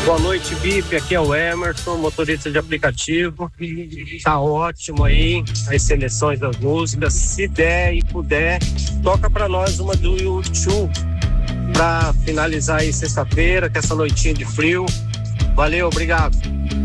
Boa noite, Bife. Aqui é o Emerson, motorista de aplicativo. Tá ótimo aí as seleções das músicas. Se der e puder, toca pra nós uma do U2 pra finalizar aí sexta-feira, com essa noitinha de frio. Valeu, obrigado.